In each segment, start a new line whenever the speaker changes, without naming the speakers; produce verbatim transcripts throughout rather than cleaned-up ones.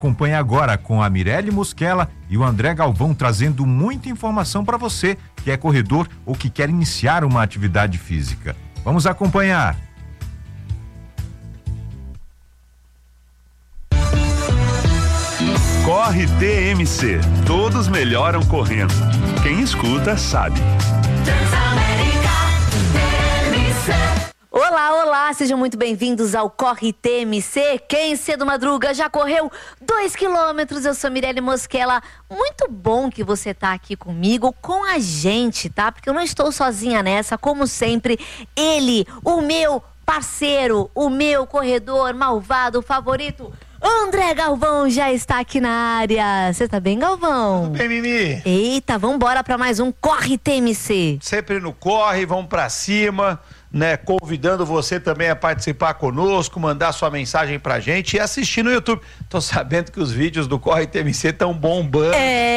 Acompanhe agora com a Mirelle Mosquela e o André Galvão trazendo muita informação para você que é corredor ou que quer iniciar uma atividade física. Vamos acompanhar.
Corre T M C. Todos melhoram correndo. Quem escuta sabe.
Olá, olá, sejam muito bem-vindos ao Corre T M C. Quem cedo madruga já correu dois quilômetros. Eu sou Mirelle Mosquela. Muito bom que você tá aqui comigo, com a gente, tá? Porque eu não estou sozinha nessa, como sempre. Ele, o meu parceiro, o meu corredor malvado favorito, André Galvão, já está aqui na área. Você tá bem, Galvão?
Tudo bem, Mimi?
Eita, vambora para mais um Corre T M C.
Sempre no corre, vamos para cima, né? Convidando você também a participar conosco, mandar sua mensagem pra gente e assistir no YouTube. Tô sabendo que os vídeos do Corre T M C estão bombando.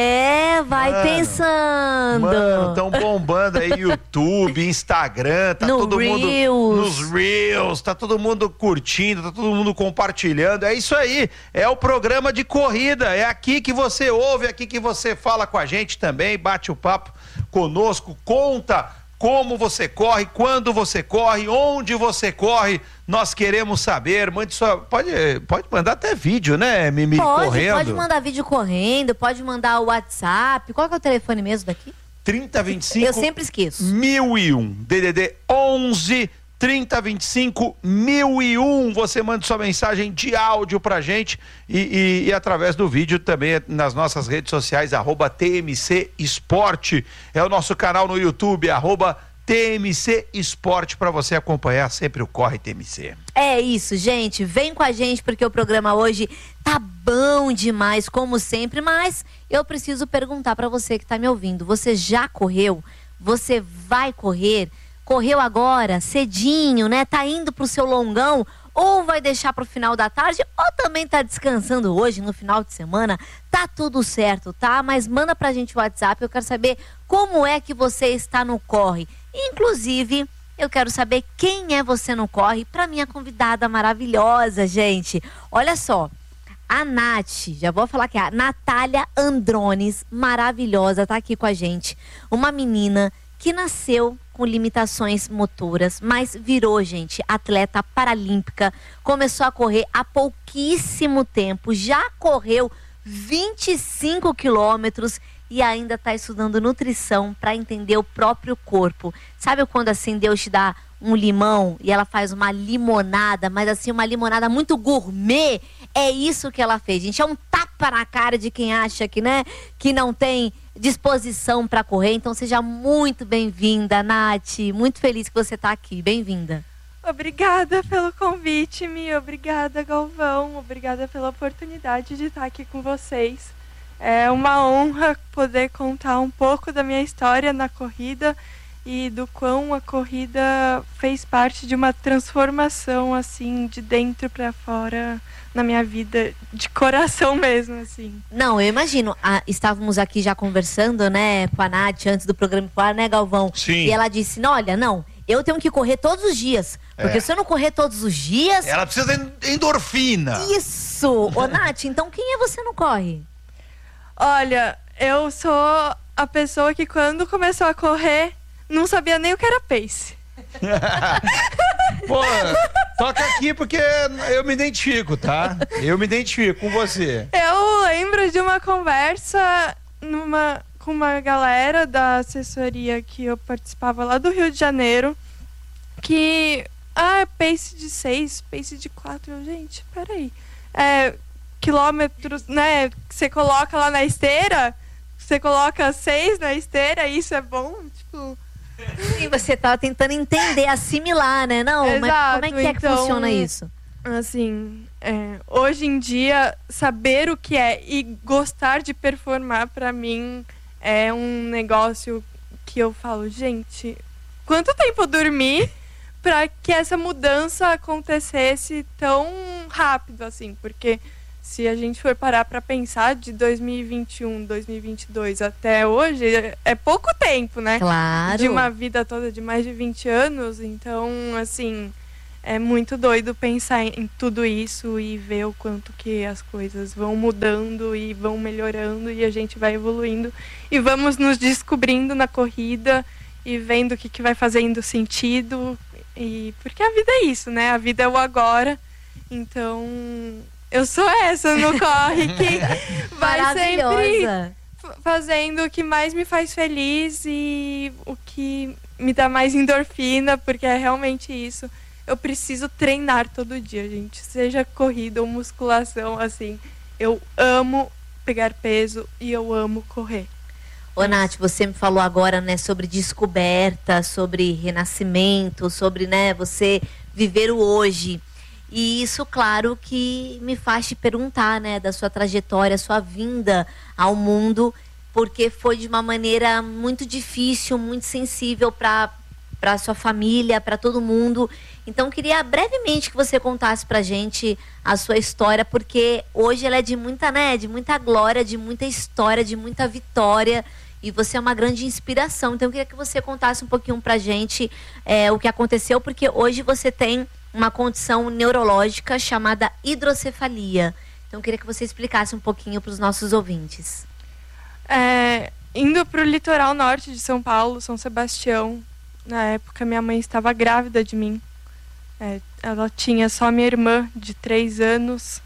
É, vai mano, pensando.
Mano, estão bombando aí YouTube, Instagram, tá
no
todo
Reels.
mundo nos Reels, tá todo mundo curtindo, tá todo mundo compartilhando. É isso aí, é o programa de corrida, é aqui que você ouve, é aqui que você fala com a gente também, bate o papo conosco, conta como você corre, quando você corre, onde você corre, nós queremos saber. Mande só, pode, pode mandar até vídeo, né, Mimi?
Pode,
correndo.
Pode mandar vídeo correndo, pode mandar o WhatsApp. Qual que é o telefone mesmo daqui?
trinta, vinte e cinco
Eu sempre esqueço.
mil e um, D D D onze trinta, vinte e cinco, mil e um. Você manda sua mensagem de áudio pra gente e, e, e através do vídeo também nas nossas redes sociais, arroba T M C Esporte. É o nosso canal no YouTube, arroba T M C Esporte, para você acompanhar sempre o Corre T M C.
É isso, gente. Vem com a gente porque o programa hoje tá bom demais, como sempre, mas eu preciso perguntar para você que tá me ouvindo. Você já correu? Você vai correr? Correu agora, cedinho, né? Tá indo pro seu longão, ou vai deixar pro final da tarde, ou também tá descansando hoje, no final de semana. Tá tudo certo, tá? Mas manda pra gente o WhatsApp, eu quero saber como é que você está no corre. Inclusive, eu quero saber quem é você no corre, pra minha convidada maravilhosa, gente. Olha só, a Nath, já vou falar que é a Natália Andrones, maravilhosa, tá aqui com a gente. Uma menina que nasceu com limitações motoras, mas virou, gente, atleta paralímpica, começou a correr há pouquíssimo tempo, já correu vinte e cinco quilômetros e ainda está estudando nutrição para entender o próprio corpo. Sabe quando assim Deus te dá um limão e ela faz uma limonada, mas assim uma limonada muito gourmet? É isso que ela fez, gente. É um tapa na cara de quem acha que, né, que não tem disposição para correr. Então seja muito bem-vinda, Nath. Muito feliz que você está aqui. Bem-vinda.
Obrigada pelo convite, Mi. Obrigada, Galvão. Obrigada pela oportunidade de estar aqui com vocês. É uma honra poder contar um pouco da minha história na corrida e do quão a corrida fez parte de uma transformação, assim, de dentro para fora na minha vida, de coração mesmo, assim.
Não, eu imagino. Ah, estávamos aqui já conversando, né, com a Nath antes do programa, né, Galvão?
Sim.
E ela disse, não, olha, não, eu tenho que correr todos os dias. Porque
É.
se eu não correr todos os dias...
Ela precisa de endorfina.
Isso! Ô, Nath, então quem é você não corre?
Olha, eu sou a pessoa que quando começou a correr, não sabia nem o que era pace.
Pô, toca aqui porque eu me identifico, tá? Eu me identifico com você.
Eu lembro de uma conversa numa, com uma galera da assessoria que eu participava lá do Rio de Janeiro, que, ah, pace de seis, pace de quatro. Eu, gente, peraí. É, quilômetros, né, que você coloca lá na esteira, você coloca seis na esteira, isso é bom? Tipo...
E você tá tentando entender, assimilar, né? Não,
Exato,
mas como é que é que
então,
funciona isso?
Assim, é, hoje em dia, saber o que é e gostar de performar, pra mim, é um negócio que eu falo, gente, quanto tempo eu dormi pra que essa mudança acontecesse tão rápido, assim? Porque se a gente for parar pra pensar de dois mil e vinte e um, dois mil e vinte e dois até hoje, é pouco tempo, né?
Claro.
De uma vida toda de mais de vinte anos. Então, assim, é muito doido pensar em tudo isso e ver o quanto que as coisas vão mudando e vão melhorando e a gente vai evoluindo e vamos nos descobrindo na corrida e vendo o que, que vai fazendo sentido. E porque a vida é isso, né? A vida é o agora. Então, eu sou essa no corre que vai sempre fazendo o que mais me faz feliz e o que me dá mais endorfina, porque é realmente isso. Eu preciso treinar todo dia, gente. Seja corrida ou musculação, assim. Eu amo pegar peso e eu amo correr.
Ô, Nath, você me falou agora, né, sobre descoberta, sobre renascimento, sobre, né, você viver o hoje. E isso, claro, que me faz te perguntar, né, da sua trajetória, sua vinda ao mundo, porque foi de uma maneira muito difícil, muito sensível para para sua família, para todo mundo. Então, queria brevemente que você contasse pra gente a sua história, porque hoje ela é de muita, né, de muita glória, de muita história, de muita vitória, e você é uma grande inspiração. Então, eu queria que você contasse um pouquinho pra gente é, o que aconteceu, porque hoje você tem uma condição neurológica chamada hidrocefalia. Então, eu queria que você explicasse um pouquinho para os nossos ouvintes.
É, indo para o litoral norte de São Paulo, São Sebastião, na época minha mãe estava grávida de mim. É, ela tinha só minha irmã de três anos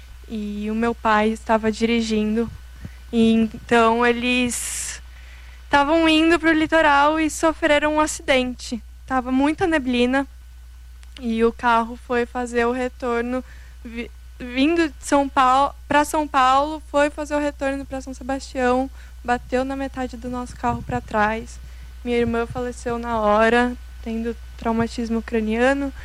e o meu pai estava dirigindo. E então eles estavam indo para o litoral e sofreram um acidente. Tava muita neblina e o carro foi fazer o retorno vi, vindo de São Paulo para São Paulo, foi fazer o retorno para São Sebastião, bateu na metade do nosso carro para trás. Minha irmã faleceu na hora, tendo traumatismo craniano,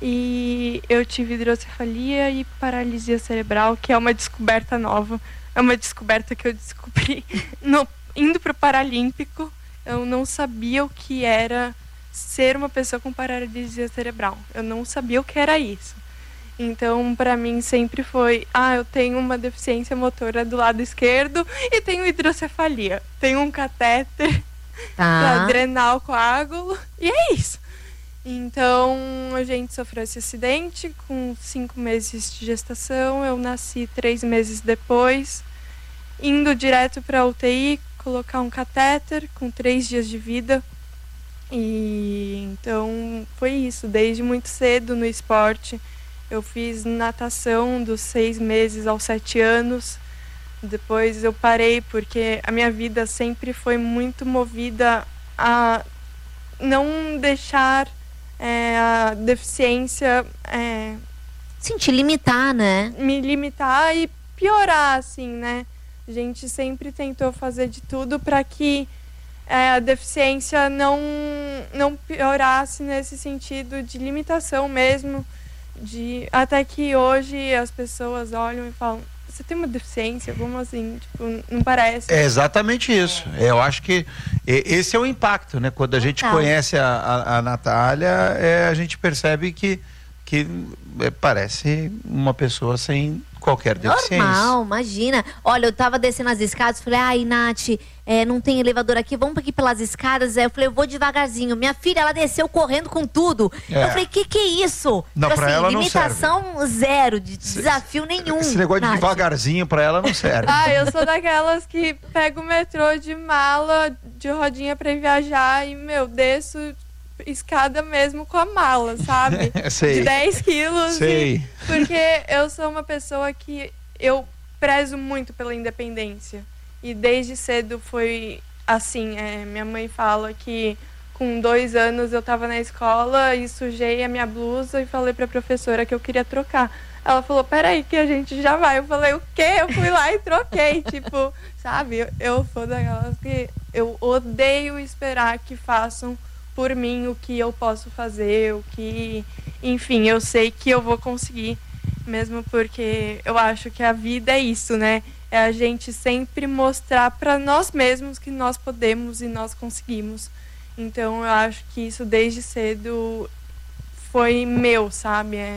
e eu tive hidrocefalia e paralisia cerebral, que é uma descoberta nova. É uma descoberta que eu descobri no, indo para o Paralímpico. Eu não sabia o que era ser uma pessoa com paralisia cerebral. Eu não sabia o que era isso. Então, para mim, sempre foi, ah, eu tenho uma deficiência motora do lado esquerdo e tenho hidrocefalia. Tenho um catéter
Tá.
para drenar o coágulo, e é isso. Então, a gente sofreu esse acidente com cinco meses de gestação. Eu nasci três meses depois, indo direto para U T I, colocar um catéter com três dias de vida. E então foi isso, desde muito cedo no esporte. Eu fiz natação dos seis meses aos sete anos. Depois eu parei porque a minha vida sempre foi muito movida a não deixar é, a deficiência é,
Sim, te limitar, né?
me limitar e piorar, assim, né? A gente sempre tentou fazer de tudo para que é, a deficiência não, não piorasse nesse sentido de limitação mesmo. De, até que hoje as pessoas olham e falam, você tem uma deficiência? Como assim? Tipo, não parece.
É exatamente isso. É. Eu acho que esse é o impacto, né? Quando a gente
Total.
conhece a, a, a Natália, é, a gente percebe que, que é, parece uma pessoa sem qualquer deficiência.
Normal, imagina. Olha, eu tava descendo as escadas, falei, ai, Nath, é, não tem elevador aqui, vamos aqui pelas escadas. Aí eu falei, eu vou devagarzinho. Minha filha, ela desceu correndo com tudo.
É.
Eu falei, que que é isso?
Não,
Então,
pra ela não
limitação zero, de desafio nenhum.
Esse negócio de
Nath.
devagarzinho pra ela não serve.
Ah, eu sou daquelas que pego o metrô de mala, de rodinha pra ir viajar e, meu, desço escada mesmo com a mala, sabe?
Sei.
De dez quilos.
Sei.
E, porque eu sou uma pessoa que eu prezo muito pela independência. E desde cedo foi assim. É, minha mãe fala que com dois anos eu tava na escola e sujei a minha blusa e falei pra professora que eu queria trocar. Ela falou, peraí que a gente já vai. Eu falei, o quê? Eu fui lá e troquei. Tipo, sabe? Eu, eu sou daquelas que eu odeio esperar que façam por mim o que eu posso fazer, o que... Enfim, eu sei que eu vou conseguir, mesmo porque eu acho que a vida é isso, né? É a gente sempre mostrar para nós mesmos que nós podemos e nós conseguimos. Então, eu acho que isso desde cedo foi meu, sabe? É...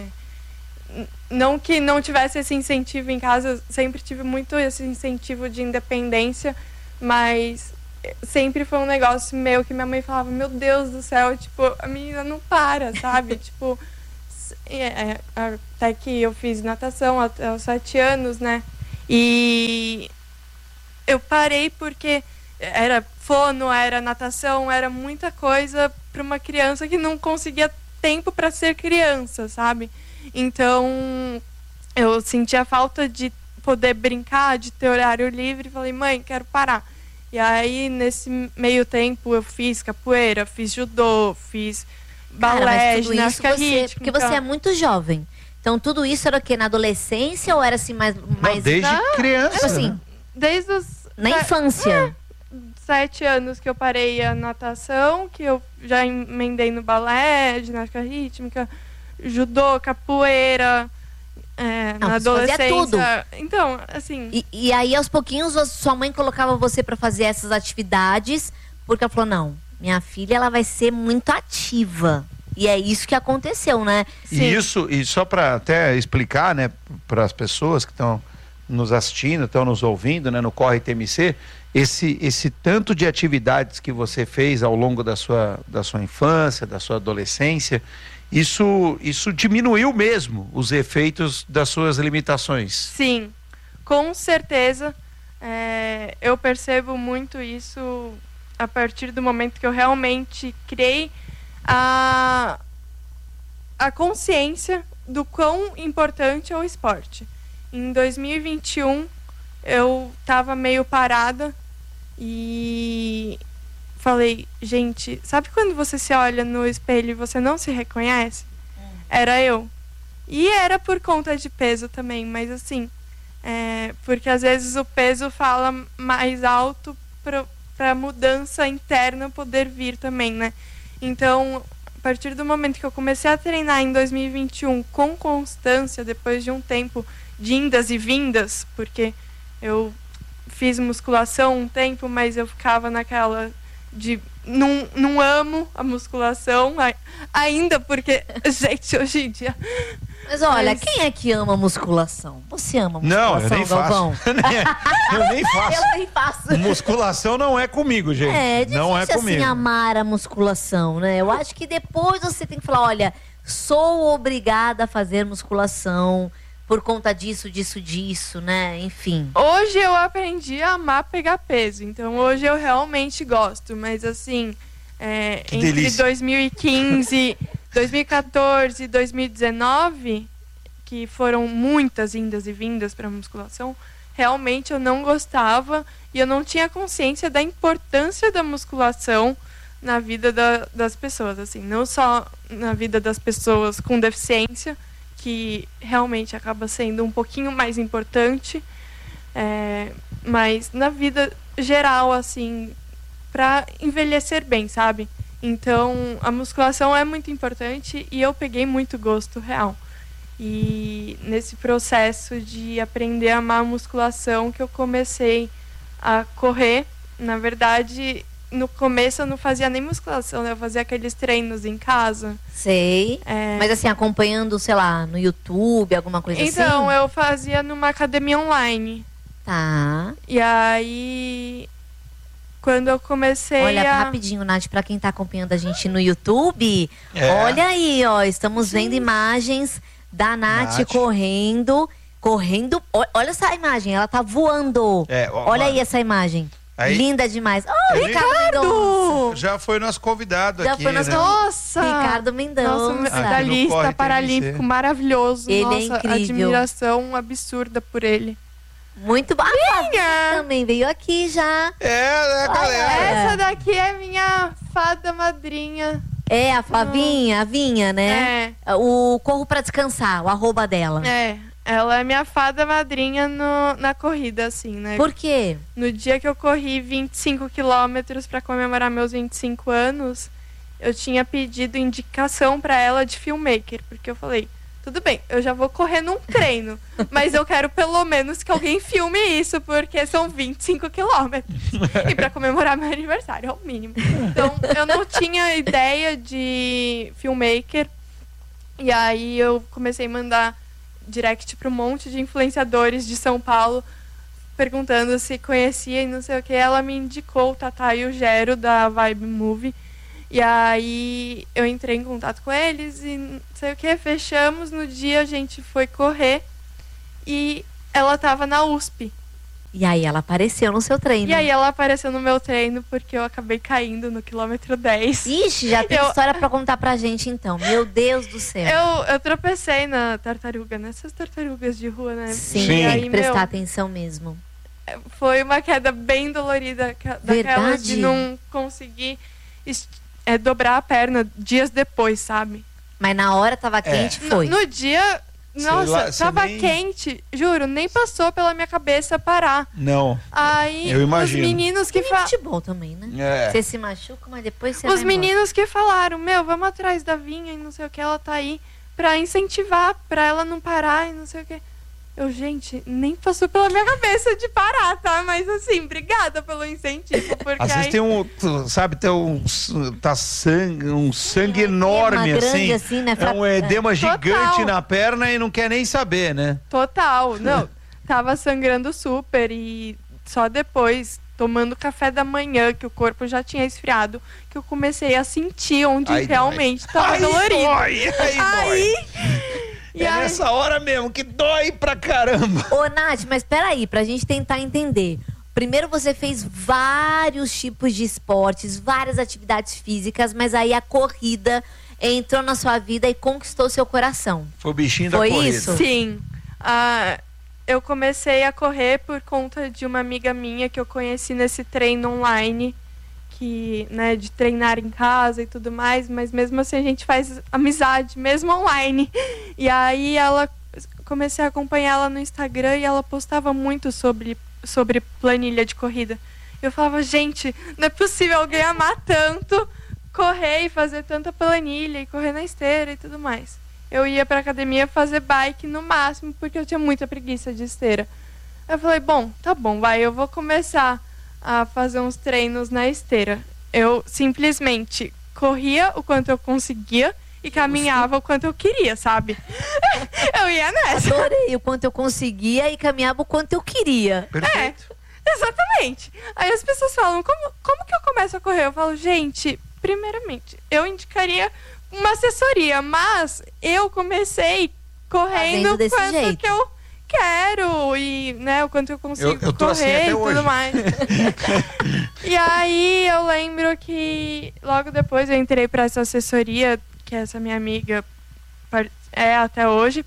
Não que não tivesse esse incentivo em casa, eu sempre tive muito esse incentivo de independência, mas sempre foi um negócio meu que minha mãe falava, meu Deus do céu, tipo, a menina não para, sabe? Tipo, anos, é, até que eu fiz natação até os sete anos, né? E eu parei porque era fono, era natação, era muita coisa para uma criança que não conseguia tempo para ser criança, sabe? Então eu sentia falta de poder brincar, de ter horário livre, e falei, mãe, quero parar. E aí, nesse meio tempo, eu fiz capoeira, fiz judô, fiz balé,
Cara, mas tudo isso
ginástica
você,
rítmica.
porque você é muito jovem. Então, tudo isso era o quê? Na adolescência ou era assim mais... mais
Não, desde
Não,
criança.
tipo assim,
né?
Desde os
na
se-
infância.
sete anos que eu parei a natação, que eu já emendei no balé, ginástica rítmica, judô, capoeira, é,
Não,
na
você fazia
adolescência.
tudo.
Então, assim...
E, e aí, aos pouquinhos, você- sua mãe colocava você pra fazer essas atividades, porque ela falou, não, minha filha, ela vai ser muito ativa. E é isso que aconteceu, né?
E isso, e só para até explicar, né, para as pessoas que estão nos assistindo, estão nos ouvindo, né, no Corre T M C, esse, esse tanto de atividades que você fez ao longo da sua, da sua infância, da sua adolescência, isso, isso diminuiu mesmo os efeitos das suas limitações.
Sim, com certeza. É, eu percebo muito isso a partir do momento que eu realmente criei a, a consciência do quão importante é o esporte. Em dois mil e vinte e um, eu estava meio parada e falei, gente, sabe quando você se olha no espelho e você não se reconhece? Era eu. E era por conta de peso também, mas assim, é, porque às vezes o peso fala mais alto para a mudança interna poder vir também, né? Então, a partir do momento que eu comecei a treinar em dois mil e vinte e um com constância, depois de um tempo de indas e vindas, porque eu fiz musculação um tempo, mas eu ficava naquela de não, não amo a musculação ainda, porque, gente, hoje em dia...
Mas olha,
Mas-
quem é que ama musculação? Você ama
Não,
musculação,
eu nem
Galvão?
faço. Eu nem faço.
Eu nem faço.
Musculação não é comigo, gente.
É, é difícil
não é
assim
comigo.
amar a musculação, né? Eu acho que depois você tem que falar, olha, sou obrigada a fazer musculação por conta disso, disso, disso, né? Enfim.
Hoje eu aprendi a amar pegar peso, então hoje eu realmente gosto, mas assim, é,
Que
entre
delícia.
dois mil e quinze, dois mil e quatorze e dois mil e dezenove, que foram muitas indas e vindas para musculação, realmente eu não gostava e eu não tinha consciência da importância da musculação na vida da, das pessoas, assim, não só na vida das pessoas com deficiência, que realmente acaba sendo um pouquinho mais importante, é, mas na vida geral, assim, para envelhecer bem, sabe? Então, a musculação é muito importante e eu peguei muito gosto real. E nesse processo de aprender a amar a musculação que eu comecei a correr, na verdade, no começo eu não fazia nem musculação, né? Eu fazia aqueles treinos em casa.
Sei.
É,
Mas assim, acompanhando, sei lá, no YouTube, alguma coisa
Então,
assim?
eu fazia numa academia online.
Tá.
E aí, quando eu comecei
Olha,
a...
rapidinho, Nath, pra quem tá acompanhando a gente no YouTube,
É.
olha aí, ó, estamos vendo imagens da Nath,
Nath.
correndo, correndo, o- olha essa imagem, ela tá voando.
É, ó,
Olha
ó.
aí essa imagem.
Aí-
Linda demais. Oh,
Ele-
Ricardo Mendonça.
Já foi nosso convidado
Já
aqui,
foi nosso
né?
Nossa!
Ricardo Mendonça.
Nossa,
Aqui no Corre
medalhista
T V C.
paralímpico maravilhoso.
Ele é
Nossa,
incrível.
admiração absurda por ele.
Muito bom. Ah, Flavinha também veio aqui já.
É, né, galera?
É.
Essa daqui é minha fada madrinha.
É, a Flavinha, a Vinha, né? O Corro pra Descansar, o arroba dela.
É, ela é minha fada madrinha no, na corrida, assim, né?
Por quê?
No dia que eu corri vinte e cinco quilômetros para comemorar meus vinte e cinco anos, eu tinha pedido indicação para ela de filmmaker, porque eu falei, tudo bem, eu já vou correr num treino, mas eu quero pelo menos que alguém filme isso, porque são vinte e cinco quilômetros. E para comemorar meu aniversário, é o mínimo. Então, eu não tinha ideia de filmmaker, e aí eu comecei a mandar direct para um monte de influenciadores de São Paulo, perguntando se conhecia e não sei o que. Ela me indicou o Tatá e o Gero da Vibe Movie, E aí eu entrei em contato com eles e não sei o que, fechamos. No dia a gente foi correr e ela tava na U S P.
E aí ela apareceu no seu treino.
E aí ela apareceu no meu treino porque eu acabei caindo no quilômetro dez.
Ixi, já tem
Eu-
história pra contar pra gente então. Meu Deus do céu.
Eu, eu tropecei na tartaruga, nessas tartarugas de rua, né?
Sim,
Sim.
tem
E aí,
que prestar
meu,
atenção mesmo.
foi uma queda bem dolorida, ca- daquelas de
Verdade?
não conseguir est- é, dobrar a perna dias depois, sabe?
Mas na hora tava quente,
No,
foi.
no dia,
Sei
nossa,
lá, você
tava
nem-
quente, juro, nem passou pela minha cabeça parar.
Não.
Aí
Eu imagino.
os meninos que
Que
fa...
futebol também, né?
É.
Você se machuca, mas depois você
os
vai embora.
meninos que falaram, meu, vamos atrás da Vinha e não sei o que, ela tá aí pra incentivar, pra ela não parar e não sei o que. Eu, gente, nem passou pela minha cabeça de parar, tá? Mas assim, obrigada pelo incentivo, porque
Às vezes
aí...
tem um, tu sabe, tem um, tá sangue, um sangue
É um
enorme
edema
assim.
grande, assim, né?
É um edema
Total.
gigante na perna e não quer nem saber, né?
Total, não, tava sangrando super e só depois, tomando café da manhã, que o corpo já tinha esfriado, que eu comecei a sentir onde
Aí dói.
realmente tava
Aí
dolorido.
dói, aí,
Aí,
dói.
e
É
aí,
nessa hora mesmo que dói pra caramba.
Ô, Nath, mas peraí, pra gente tentar entender. Primeiro você fez vários tipos de esportes, várias atividades físicas, mas aí a corrida entrou na sua vida e conquistou seu coração.
Foi o bichinho da
Foi
corrida.
isso?
sim, ah, eu comecei a correr por conta de uma amiga minha que eu conheci nesse treino online, que, né, de treinar em casa e tudo mais, mas mesmo assim a gente faz amizade, mesmo online. E aí ela, comecei a acompanhar ela no Instagram e ela postava muito sobre, sobre planilha de corrida. Eu falava, gente, não é possível alguém amar tanto correr e fazer tanta planilha e correr na esteira e tudo mais. Eu ia pra academia fazer bike no máximo, porque eu tinha muita preguiça de esteira. Eu falei, bom, tá bom, vai, eu vou começar a fazer uns treinos na esteira. Eu simplesmente corria o quanto eu conseguia e caminhava o quanto eu queria, sabe? Eu ia nessa.
Adorei o quanto eu conseguia e caminhava o quanto eu queria.
Perfeito.
Exatamente. Aí as pessoas falam, como, como que eu começo a correr? Eu falo, gente, primeiramente, eu indicaria uma assessoria, mas eu comecei correndo
Fazendo desse
quanto
jeito.
que eu quero e, né, o quanto eu consigo
Eu- eu tô assim
correr
até
e
hoje.
tudo mais. E aí eu lembro que logo depois eu entrei para essa assessoria, que essa minha amiga par- é até hoje,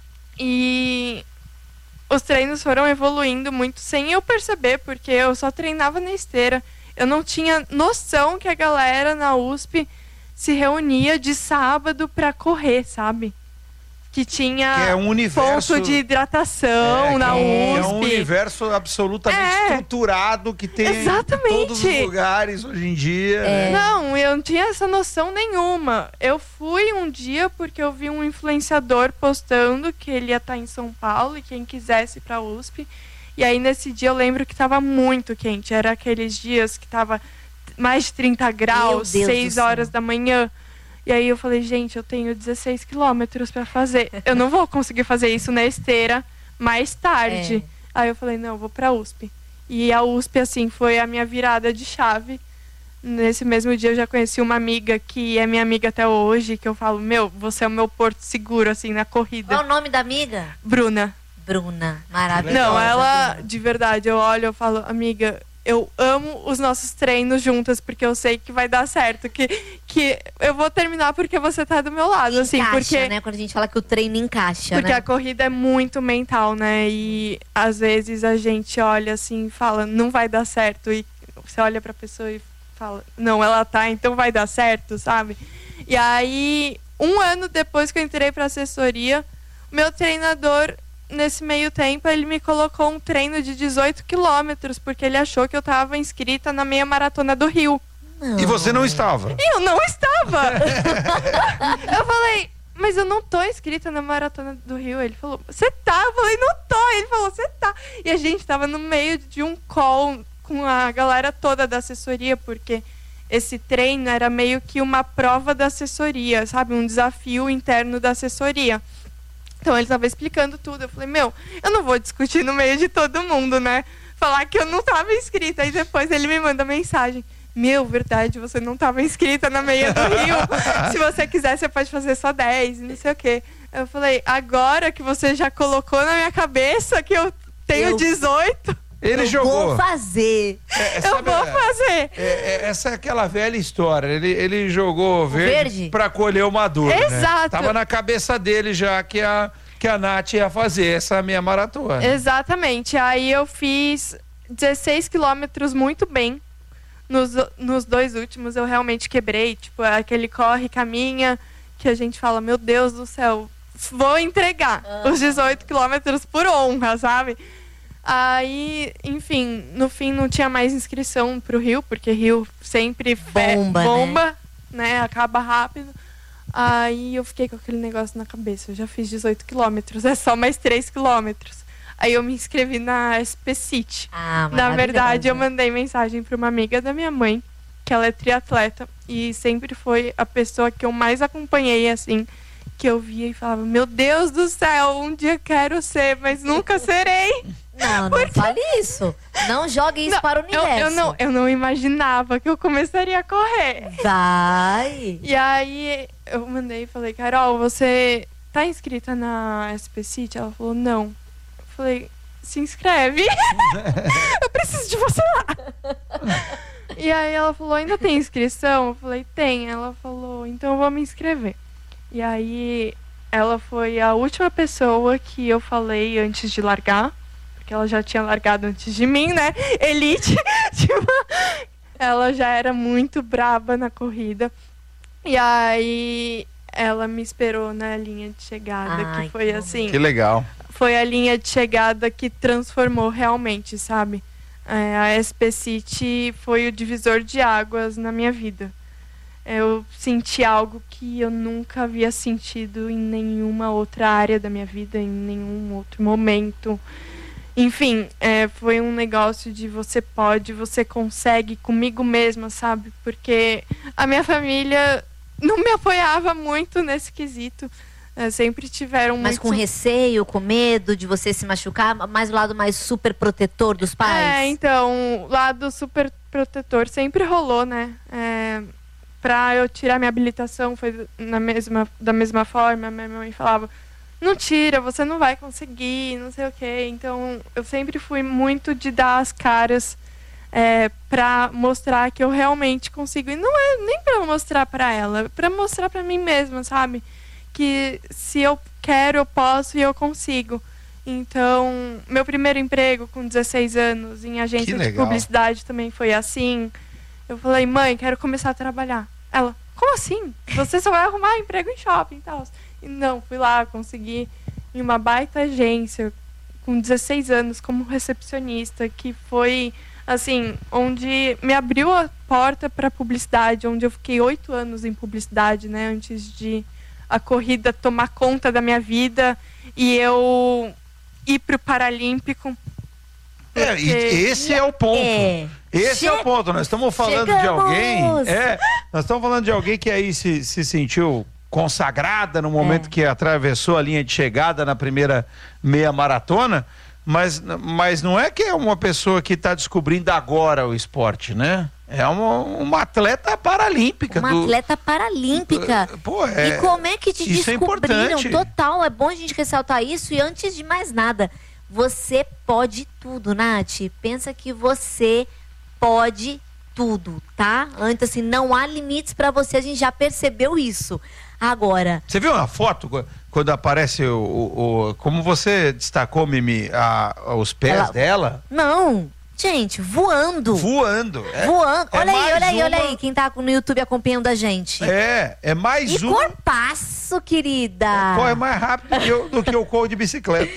e os treinos foram evoluindo muito sem eu perceber, porque eu só treinava na esteira. Eu não tinha noção que a galera na U S P se reunia de sábado para correr, sabe? Que tinha
Que é um universo.
ponto de hidratação
É,
na
que é-
U S P.
É um universo absolutamente
É.
estruturado que tem
Exatamente.
em todos os lugares hoje em dia.
É.
né?
Não, eu não tinha essa noção nenhuma. Eu fui um dia porque eu vi um influenciador postando que ele ia estar em São Paulo e quem quisesse ir pra U S P. E aí nesse dia eu lembro que estava muito quente. Era aqueles dias que estava mais de trinta graus,
Deus do
seis
céu.
horas da manhã. E aí eu falei, gente, eu tenho dezesseis quilômetros para fazer. Eu não vou conseguir fazer isso na esteira mais tarde.
É.
Aí eu falei, não, eu vou pra U S P. E a U S P, assim, foi a minha virada de chave. Nesse mesmo dia eu já conheci uma amiga que é minha amiga até hoje, que eu falo, meu, você é o meu porto seguro, assim, na corrida.
Qual é o nome da amiga?
Bruna.
Bruna. Maravilhosa.
Não, ela,
Bruna.
de verdade, eu olho, eu falo, amiga, eu amo os nossos treinos juntas, porque eu sei que vai dar certo, que, que eu vou terminar porque você tá do meu lado, assim,
Encaixa,
porque...
né? Quando a gente fala que o treino encaixa,
Porque
né?
a corrida é muito mental, né? E às vezes a gente olha assim e fala, não vai dar certo. E você olha pra pessoa e fala, não, ela tá, então vai dar certo, sabe? E aí, um ano depois que eu entrei pra assessoria, meu treinador, nesse meio tempo, ele me colocou um treino de dezoito quilômetros, porque ele achou que eu tava inscrita na meia maratona do Rio.
Não.
E você não estava.
E eu não estava! Eu falei, mas eu não tô inscrita na Maratona do Rio. Ele falou, você tá? Eu falei, não tô. Ele falou, você tá. E a gente tava no meio de um call com a galera toda da assessoria, porque esse treino era meio que uma prova da assessoria, sabe? Um desafio interno da assessoria. Então ele tava explicando tudo. Eu falei, meu, eu não vou discutir no meio de todo mundo, né? Falar que eu não tava inscrita. Aí depois ele me manda mensagem. meu, verdade, você não estava inscrita na meia do Rio. Se você quiser, você pode fazer só dez, e não sei o quê. Eu falei, agora que você já colocou na minha cabeça que eu tenho
Eu-
dezoito,
Ele
eu
jogou.
vou fazer.
É,
eu
sabe,
vou
é,
fazer.
é, é, essa é aquela velha história. Ele, ele jogou verde,
verde?
pra colher o maduro. Né?
Exato.
Tava na cabeça dele já que a, que a Nath ia fazer essa minha maratona.
Exatamente. Aí eu fiz dezesseis quilômetros muito bem. Nos, nos dois últimos eu realmente quebrei. Tipo, aquele corre, caminha, que a gente fala, meu Deus do céu, vou entregar os dezoito quilômetros por honra, sabe? Aí, enfim, no fim não tinha mais inscrição pro Rio, porque Rio sempre fe-
Bomba, né?
bomba, né? Acaba rápido. Aí eu fiquei com aquele negócio na cabeça. Eu já fiz dezoito quilômetros, é só mais três quilômetros. Aí eu me inscrevi na S P City.
Ah,
Na verdade, eu
maravilhosa.
mandei mensagem para uma amiga da minha mãe, que ela é triatleta, e sempre foi a pessoa que eu mais acompanhei, assim, que eu via e falava, meu Deus do céu, um dia quero ser, mas nunca serei.
Não, não fale isso. Não jogue isso
Não,
para o
eu,
universo.
eu, não, eu não imaginava que eu começaria a correr.
Vai.
E aí eu mandei e falei, Carol, você tá inscrita na S P City? Ela falou, não. Eu falei, se inscreve. Eu preciso de você lá. E aí ela falou, ainda tem inscrição? Eu falei, tem. Ela falou, então eu vou me inscrever. E aí ela foi a última pessoa que eu falei antes de largar. Porque ela já tinha largado antes de mim, né? Elite. Tipo, ela já era muito braba na corrida. E aí ela me esperou na linha de chegada,
Ai,
que foi
que
assim,
Que legal.
foi a linha de chegada que transformou realmente, sabe? É, a S P City foi o divisor de águas na minha vida. Eu senti algo que eu nunca havia sentido em nenhuma outra área da minha vida, em nenhum outro momento. Enfim, é, foi um negócio de você pode, você consegue comigo mesma, sabe? Porque a minha família não me apoiava muito nesse quesito. É, sempre tiveram
Mas
muito...
com receio, com medo de você se machucar, mais o lado mais super protetor dos
É,
pais?
então, o lado super protetor sempre rolou, né? É, pra eu tirar minha habilitação foi na mesma, da mesma forma. Minha mãe falava, não tira, você não vai conseguir, não sei o quê. Então, eu sempre fui muito de dar as caras é, pra mostrar que eu realmente consigo. E não é nem pra mostrar pra ela, é pra mostrar pra mim mesma, sabe? Que se eu quero, eu posso e eu consigo. Então, meu primeiro emprego com dezesseis anos em agência
Que
de
legal.
publicidade também foi assim. Eu falei, mãe, quero começar a trabalhar. Ela, como assim? Você só vai arrumar emprego em shopping e tal. E não, fui lá, consegui em uma baita agência com dezesseis anos como recepcionista, que foi, assim, onde me abriu a porta para publicidade, onde eu fiquei oito anos em publicidade, né, antes de a corrida tomar conta da minha vida e eu ir pro Paralímpico.
É, e
Porque-
esse é o ponto.
É.
Esse é o
Che-
ponto. Nós estamos falando de
Chegamos!
alguém. É, nós estamos falando de alguém que aí se, se sentiu consagrada no momento
É.
que atravessou a linha de chegada na primeira meia maratona. Mas, mas não é que é uma pessoa que está descobrindo agora o esporte, né? É uma, uma atleta paralímpica.
Uma
do-
atleta paralímpica.
Pô, é-
E como é que te
isso é
descobriram?
importante.
Total, é bom a gente ressaltar isso. E antes de mais nada, você pode tudo, Nath. Pensa que você pode tudo, tá? Antes, assim, não há limites pra você, a gente já percebeu isso. Agora,
Você viu uma foto qu- quando aparece o, o- o- como você destacou, Mimi, a- os pés
Ela-
dela
não, gente, voando.
voando. É,
voando.
é
Olha aí,
mais
olha aí, olha
uma-
aí, quem tá no YouTube acompanhando a gente.
É, é mais
E
um.
corpaço, querida.
Corre mais rápido do que eu, do que eu corro de bicicleta.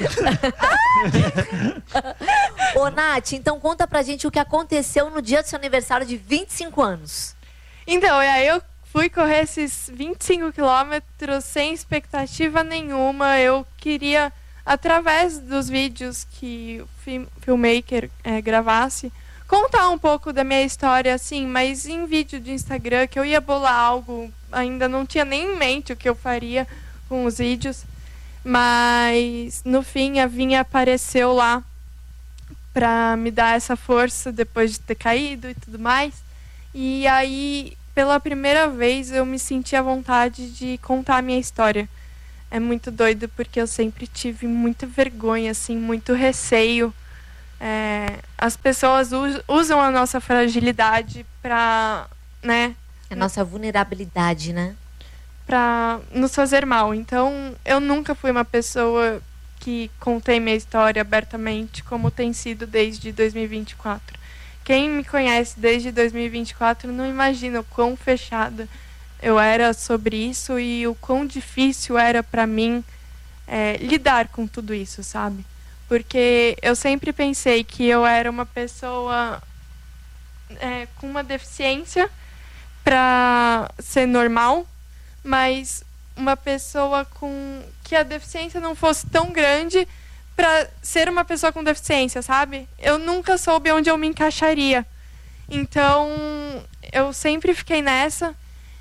Ô, Nath, então conta pra gente o que aconteceu no dia do seu aniversário de vinte e cinco anos.
Então, e aí eu fui correr esses vinte e cinco quilômetros sem expectativa nenhuma. Eu queria, através dos vídeos que o fi- filmmaker eh, gravasse, contar um pouco da minha história, assim, mas em vídeo de Instagram, que eu ia bolar algo, ainda não tinha nem em mente o que eu faria com os vídeos. Mas, no fim, a Vinha apareceu lá pra me dar essa força depois de ter caído e tudo mais. E aí, pela primeira vez, eu me senti à vontade de contar a minha história. É muito doido, porque eu sempre tive muita vergonha, assim, muito receio. É, as pessoas us- usam a nossa fragilidade pra, né?
A nossa vulnerabilidade, né?
Pra nos fazer mal. Então, eu nunca fui uma pessoa que contei minha história abertamente, como tem sido desde dois mil e vinte e quatro. Quem me conhece desde dois mil e vinte e quatro não imagina o quão fechada eu era sobre isso e o quão difícil era para mim é, lidar com tudo isso, sabe? Porque eu sempre pensei que eu era uma pessoa é, com uma deficiência para ser normal, mas uma pessoa com que a deficiência não fosse tão grande para ser uma pessoa com deficiência, sabe? Eu nunca soube onde eu me encaixaria. Então, eu sempre fiquei nessa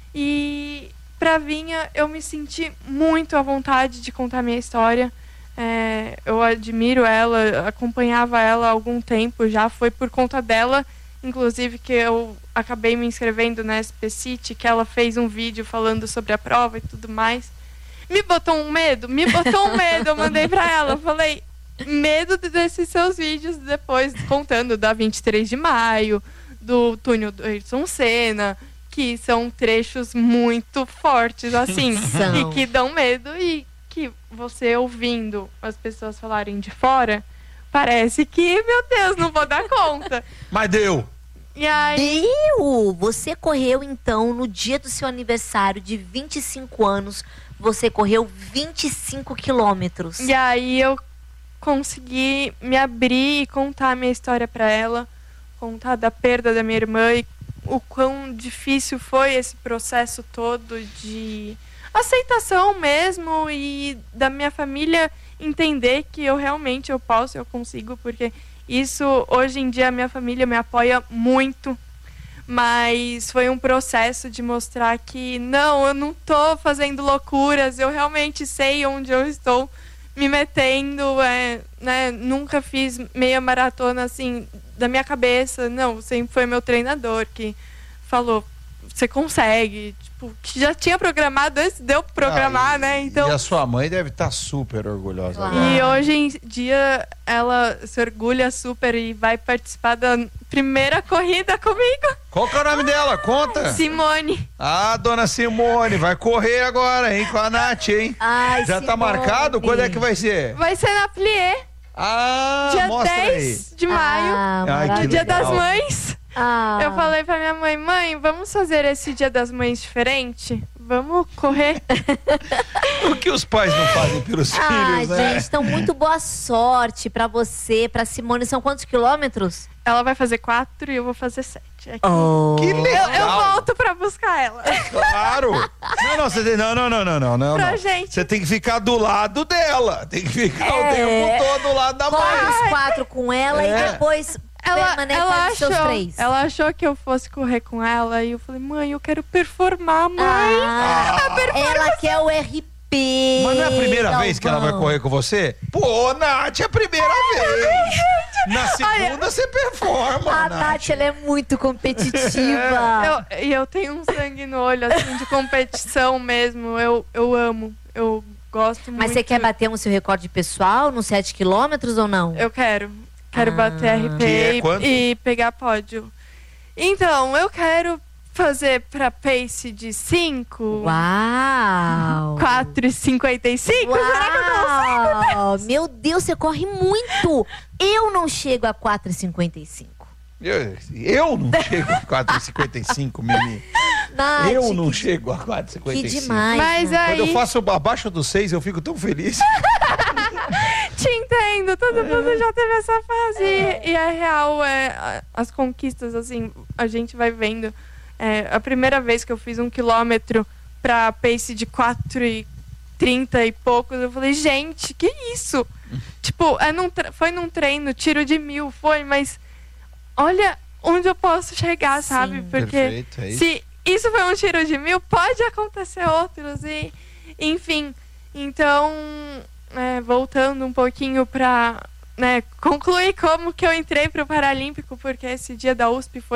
e pra Vinha eu me senti muito à vontade de contar minha história. É, eu admiro ela, acompanhava ela há algum tempo já, foi por conta dela, inclusive, que eu acabei me inscrevendo na S P City, que ela fez um vídeo falando sobre a prova e tudo mais. Me botou um medo, me botou um medo, eu mandei pra ela, falei, medo desses seus vídeos depois, contando da vinte e três de maio, do túnel do Ayrton Senna, que são trechos muito fortes, assim,
São.
e que dão medo, e que você ouvindo as pessoas falarem de fora, parece que, meu Deus, não vou dar conta.
Mas deu.
E aí,
Deu! Você correu, então, no dia do seu aniversário de vinte e cinco anos, você correu vinte e cinco quilômetros.
e aí eu consegui me abrir e contar a minha história para ela, contar da perda da minha irmã e o quão difícil foi esse processo todo de aceitação mesmo e da minha família entender que eu realmente eu posso, eu consigo, porque isso hoje em dia a minha família me apoia muito, mas foi um processo de mostrar que não, eu não tô fazendo loucuras, eu realmente sei onde eu estou me metendo, é, né, nunca fiz meia maratona assim da minha cabeça, não, sempre foi meu treinador que falou, você consegue, tipo, que já tinha programado antes de eu programar,
Ah, e-
né, então...
E a sua mãe deve estar super orgulhosa.
Claro.
agora.
E hoje em dia ela se orgulha super e vai participar da primeira corrida comigo,
Qual que é o nome dela? Conta.
Simone.
Ah, dona Simone, vai correr agora, hein, com a Nath, hein?
Ai,
Já tá
Simone.
marcado? Quando é que vai ser?
Vai ser na Plié,
Ah,
dia
mostra
dez de maio,
Ah,
Ai, que
no Dia
legal.
das Mães.
ah.
Eu falei pra minha mãe, mãe, vamos fazer esse Dia das Mães diferente? Vamos correr?
aí. O que os pais não fazem pelos
Ah,
filhos, né?
gente, então muito boa sorte pra você, pra Simone. São quantos quilômetros?
Ela vai fazer quatro e eu vou fazer sete. É que
Oh.
Que
eu,
legal.
eu volto pra buscar ela.
Claro. Não, não, você tem, não, não, não, não, não, não.
Pra
não.
gente.
Você tem que ficar do lado dela. Tem que ficar
É.
o tempo todo do lado da
Corre
mãe.
os quatro com ela
É.
e depois
Ela,
permanece
ela,
com os seus
achou,
três.
ela achou que eu fosse correr com ela e eu falei, mãe, eu quero performar, mãe.
Ah, ela quer o R P.
Mas não é a primeira vez que ela vai
Galvão.
correr com você? Pô, Nath, é a primeira vez. Na segunda você performa,
A
Nath.
Nath, ela é muito competitiva.
Eu, e eu tenho um sangue no olho, assim, de competição mesmo. Eu, eu amo, eu gosto muito.
Mas você quer bater um seu recorde pessoal nos sete quilômetros ou não?
Eu quero. Quero
Ah.
bater R P
Que é
e-
quanto?
e pegar pódio. Então, eu quero fazer pra pace de cinco,
Uau!
quatro e cinquenta e cinco. Será que eu consigo?
Uau! Meu Deus, você corre muito! Eu não chego a quatro e cinquenta e cinco.
Eu, eu não chego a quatro e cinquenta e cinco, Mimi.
Nath,
Eu não
que,
chego a quatro e cinquenta
que
e cinco.
demais.
Mas
Nath.
aí,
Quando eu faço abaixo dos seis, eu fico tão feliz.
te entendo, todo mundo já teve essa fase. E, e é real, é, a- as conquistas, assim, a gente vai vendo. É, a primeira vez que eu fiz um quilômetro pra pace de quatro e trinta e poucos, eu falei, gente, que isso? Tipo, é num tre- foi num treino, tiro de mil, foi, mas olha onde eu posso chegar,
Sim.
sabe? Porque
Perfeito, é isso.
se isso foi um tiro de mil, pode acontecer outros e, enfim. Então, é, voltando um pouquinho pra, né, concluir como que eu entrei pro Paralímpico, porque esse dia da U S P foi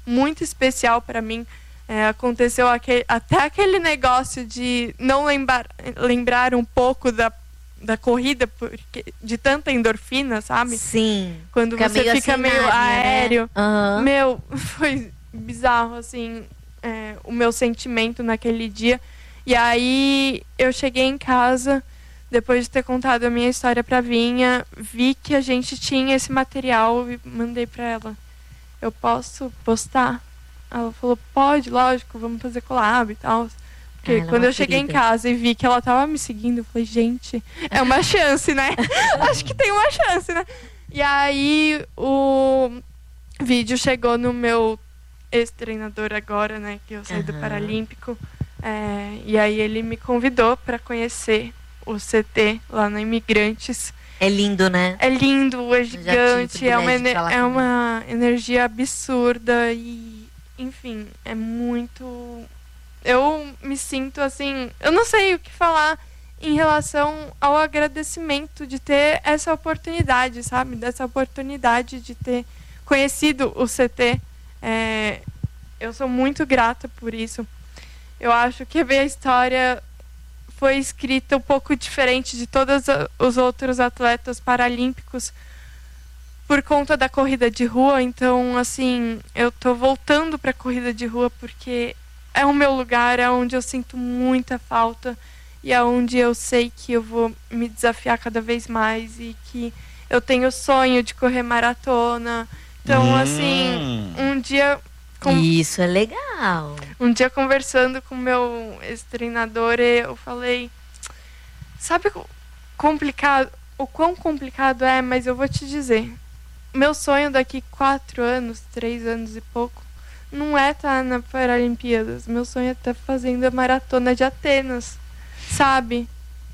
muito especial para mim. É, aconteceu aquele, até aquele negócio de não lembrar, lembrar um pouco da, da corrida, porque, de tanta endorfina, sabe?
Sim.
Quando
Fica
você
meio
fica
assim,
meio
náusea, né?
aéreo.
Aham.
Meu, foi bizarro, assim, é, o meu sentimento naquele dia. E aí eu cheguei em casa, depois de ter contado a minha história pra Vinha, vi que a gente tinha esse material e mandei pra ela. Eu posso postar? Ela falou, pode, lógico, vamos fazer collab e tal. Porque
Ela é
quando
uma
eu cheguei em
querida.
casa e vi que ela tava me seguindo, eu falei, gente, é uma chance, né? Acho que tem uma chance, né? E aí o vídeo chegou no meu ex-treinador agora, né? Que eu saí do
Aham.
Paralímpico. É, e aí ele me convidou para conhecer o C T lá no Imigrantes.
É lindo, né?
É lindo, é
tive o
gigante, é uma,
privilégio de
ener-
falar
é
com
uma energia absurda e, enfim, é muito... Eu me sinto assim, eu não sei o que falar em relação ao agradecimento de ter essa oportunidade, sabe? Dessa oportunidade de ter conhecido o C T. É, eu sou muito grata por isso. Eu acho que a minha história foi escrita um pouco diferente de todos a- os outros atletas paralímpicos por conta da corrida de rua. Então, assim, eu tô voltando para a corrida de rua porque é o meu lugar, é onde eu sinto muita falta e é onde eu sei que eu vou me desafiar cada vez mais e que eu tenho o sonho de correr maratona. Então,
Hum.
assim, um dia com-
Isso é legal.
um dia conversando com o meu ex-treinador, eu falei, sabe o complicado, o quão complicado é, mas eu vou te dizer, meu sonho daqui quatro anos, três anos e pouco, não é estar na Paralimpíadas, meu sonho é estar fazendo a maratona de Atenas, sabe?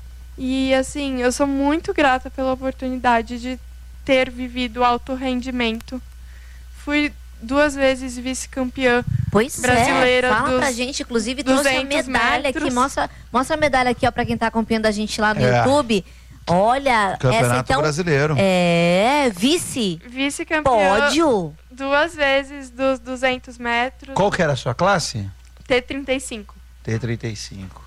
E assim, eu sou muito grata pela oportunidade de ter vivido alto rendimento. Fui duas vezes vice-campeã.
Pois
Brasileira
é, fala
dos
pra gente, inclusive trouxe a
duzentos
medalha
metros.
aqui, mostra, mostra a medalha aqui, ó, pra quem tá acompanhando a gente lá no
É.
YouTube. Olha,
Campeonato
essa então
Brasileiro.
é vice,
Vice-campeã
pódio.
duas vezes dos duzentos metros.
Qual que era a sua classe?
T trinta e cinco.
T trinta e cinco.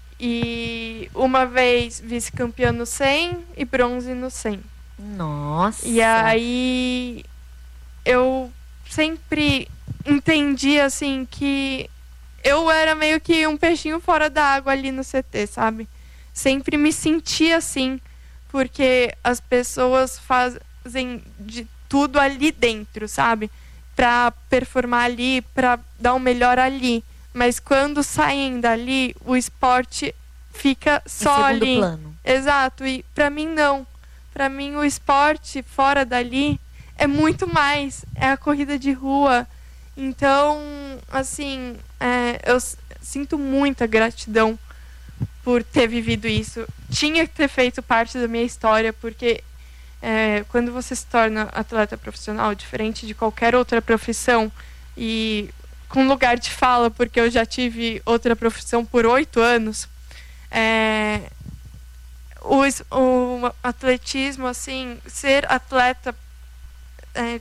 E uma vez vice-campeã no cem e bronze no cem.
Nossa.
E aí eu sempre entendi assim que eu era meio que um peixinho fora da água ali no C T, sabe? Sempre me senti assim, porque as pessoas fazem de tudo ali dentro, sabe? Pra performar ali, pra dar o melhor ali. Mas quando saem dali, o esporte fica
Em
só
segundo
ali.
plano.
Exato, e pra mim não. Pra mim o esporte fora dali é muito mais, é a corrida de rua. Então, assim, é, eu s- sinto muita gratidão por ter vivido isso. Tinha que ter feito parte da minha história, porque é, quando você se torna atleta profissional, diferente de qualquer outra profissão, e com lugar de fala, porque eu já tive outra profissão por oito anos, é, o, es- o atletismo, assim, ser atleta é,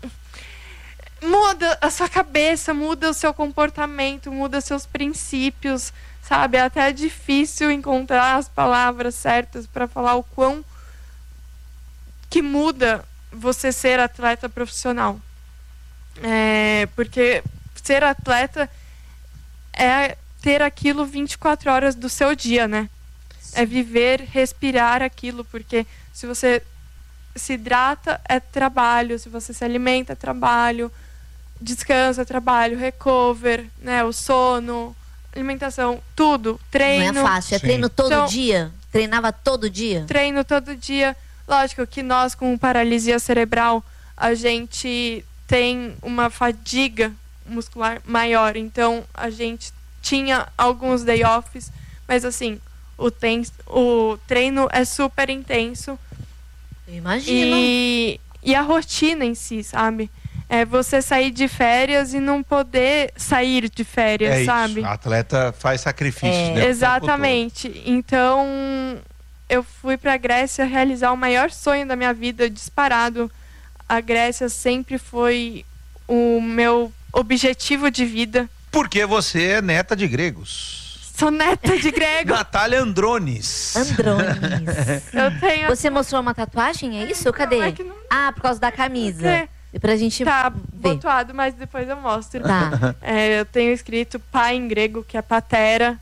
muda a sua cabeça, muda o seu comportamento, muda seus princípios, sabe? É até difícil encontrar as palavras certas para falar o quão que muda você ser atleta profissional. É, porque ser atleta é ter aquilo vinte e quatro horas do seu dia, né? É viver, respirar aquilo, porque se você se hidrata, é trabalho, se você se alimenta, é trabalho, descansa, é trabalho, recover, né? O sono, alimentação, tudo, treino.
Não é fácil, é
Sim.
treino todo
Então-
dia? Treinava todo dia?
Treino todo dia. Lógico que nós, com paralisia cerebral, a gente tem uma fadiga muscular maior. Então, a gente tinha alguns day offs, mas assim, o, ten- o treino é super intenso.
Eu imagino.
E, e a rotina em si, sabe? É você sair de férias e não poder sair de férias,
É
sabe?
isso. A atleta faz sacrifícios,
É,
né? o tempo
Exatamente. Então, eu fui pra Grécia realizar o maior sonho da minha vida, disparado. A Grécia sempre foi o meu objetivo de vida.
Porque você é neta de gregos.
Sou neta de grego.
Natália Andrones.
Andrones.
Eu tenho...
Você mostrou uma tatuagem, é isso? Cadê?
é que não-
Ah, por causa da camisa.
É.
E pra gente
Tá
ver.
botuado, mas depois eu mostro.
Tá.
É, eu tenho escrito pai em grego, que é patera.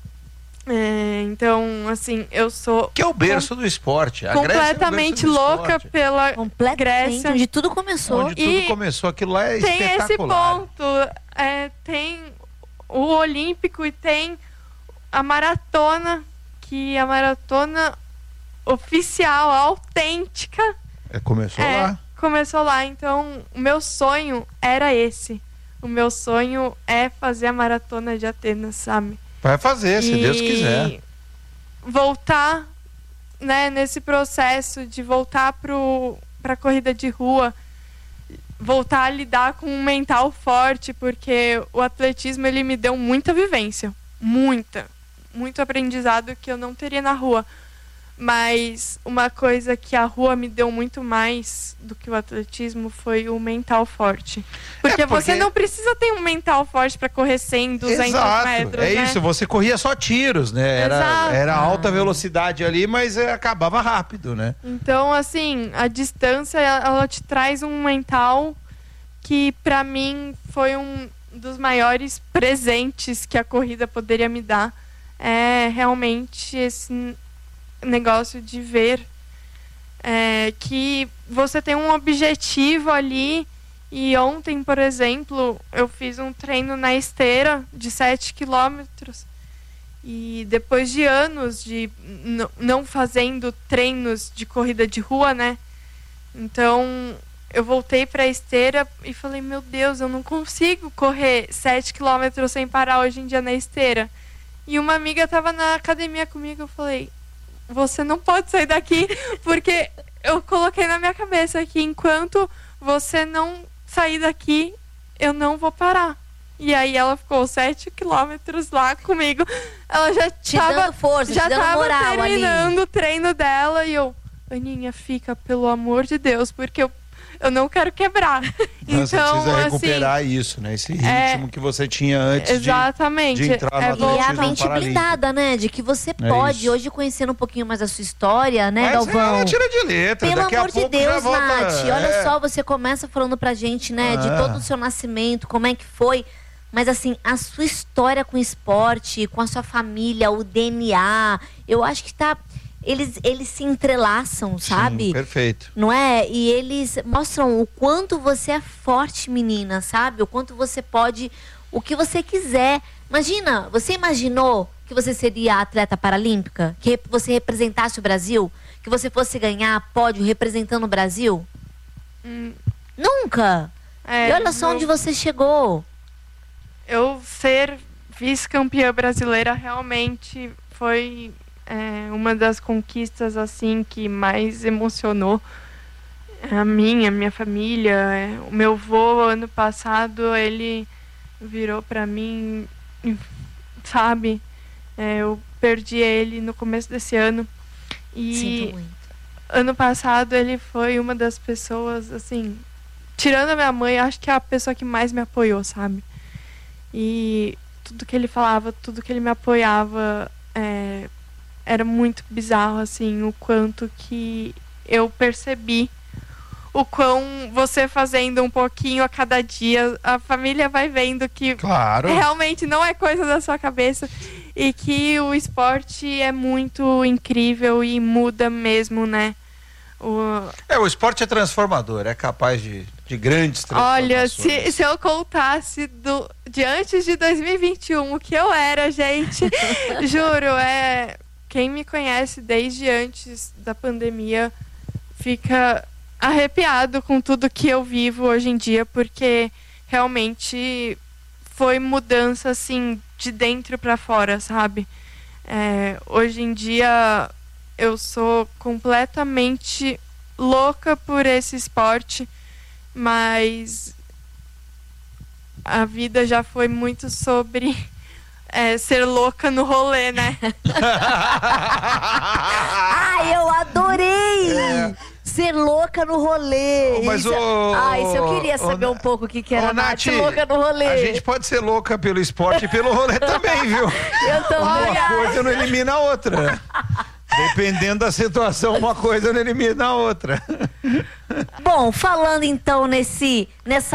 É, então, assim, eu sou
Que é o berço do esporte. A Grécia é o
completamente
berço do
louca
esporte.
pela
Completamente,
Grécia.
onde tudo começou.
Onde tudo
E
começou, aquilo lá é
Tem esse
espetacular.
ponto. É, tem o Olímpico e tem a maratona, que a maratona oficial, autêntica,
É, começou
é,
lá.
começou lá. Então, o meu sonho era esse. O meu sonho é fazer a maratona de Atenas, sabe?
Vai fazer, se
E
Deus quiser.
voltar, né, nesse processo de voltar para a corrida de rua, voltar a lidar com um mental forte, porque o atletismo ele me deu muita vivência, muita, muito aprendizado que eu não teria na rua. Mas uma coisa que a rua me deu muito mais do que o atletismo foi o mental forte. Porque,
É, porque-
você não precisa ter um mental forte para correr cem, duzentos
Exato,
metros,
é
né?
isso, você corria só tiros, né? Era,
Exato.
era alta velocidade ali, mas é, acabava rápido, né?
Então, assim, a distância, ela ela te traz um mental que, pra mim, foi um dos maiores presentes que a corrida poderia me dar. É realmente esse n- negócio de ver é, que você tem um objetivo ali. E ontem, por exemplo, eu fiz um treino na esteira de sete quilômetros. E depois de anos de n- não fazendo treinos de corrida de rua, né? Então, eu voltei para a esteira e falei, meu Deus, eu não consigo correr sete quilômetros sem parar hoje em dia na esteira. E uma amiga estava na academia comigo, eu falei, você não pode sair daqui, porque eu coloquei na minha cabeça que enquanto você não sair daqui, eu não vou parar. E aí ela ficou sete quilômetros lá comigo. Ela já
Te
tava,
dando força,
já
te dando
tava
moral ali.
terminando o treino dela e eu, Aninha, fica, pelo amor de Deus, porque eu, eu não quero quebrar.
Então, você
então,
precisa
assim,
recuperar isso, né? Esse ritmo
é-
que você tinha antes
exatamente.
de entrar no
é
E
atletismo
a
voltar.
mente
paralímpico.
blindada, né? De que você pode,
isso.
hoje conhecendo um pouquinho mais a sua história,
de...
né,
Mas
Galvão?
é, tira de letra.
Pelo
Daqui
amor
a pouco
de
já
Deus,
volta...
Nath, olha
é.
só, você começa falando pra gente, né, de
Ah.
todo o seu nascimento, como é que foi. Mas assim, a sua história com o esporte, com a sua família, o D N A, eu acho que tá. Eles, eles se entrelaçam, sabe?
Sim, perfeito.
Não é? E eles mostram o quanto você é forte, menina, sabe? O quanto você pode, o que você quiser. Imagina, você imaginou que você seria atleta paralímpica? Que você representasse o Brasil? Que você fosse ganhar pódio representando o Brasil?
Hum,
Nunca!
é,
E olha só
eu-
onde você chegou.
eu ser vice-campeã brasileira realmente foi é, uma das conquistas assim que mais emocionou a mim, a minha família. É, o meu avô, ano passado, ele virou para mim, e, sabe? É, eu perdi ele no começo desse ano. E
Sinto muito.
ano passado ele foi uma das pessoas, assim, tirando a minha mãe, acho que é a pessoa que mais me apoiou, sabe? E tudo que ele falava, tudo que ele me apoiava, é, era muito bizarro, assim, o quanto que eu percebi o quão você fazendo um pouquinho a cada dia, a família vai vendo que
Claro.
realmente não é coisa da sua cabeça e que o esporte é muito incrível e muda mesmo, né? O...
É, o esporte é transformador, é capaz de, de grandes
Olha,
transformações.
se, se eu contasse do, de antes de dois mil e vinte e um o que eu era, gente, juro, é quem me conhece desde antes da pandemia fica arrepiado com tudo que eu vivo hoje em dia, porque realmente foi mudança assim de dentro para fora, sabe? É, hoje em dia eu sou completamente louca por esse esporte, mas a vida já foi muito sobre é, ser louca no rolê, né?
Ah, eu adorei!
É.
ser louca no rolê.
Mas
isso,
o...
Ah, isso eu queria saber
o...
um pouco o que, que era
Ô,
Nath,
Nath,
louca no rolê.
A gente pode ser louca pelo esporte e pelo rolê também, viu?
Eu tô
Uma
ligada.
coisa não elimina a outra. Dependendo da situação, uma coisa não elimina a outra.
Bom, falando então nesse, nessa